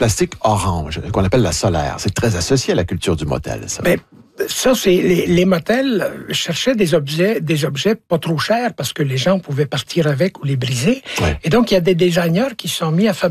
plastique orange, qu'on appelle la solaire. C'est très associé à la culture du motel, ça. Ben, ça, c'est les motels cherchaient des objets pas trop chers parce que les gens pouvaient partir avec ou les briser. Ouais. Et donc, il y a des designers qui se sont mis à fabriquer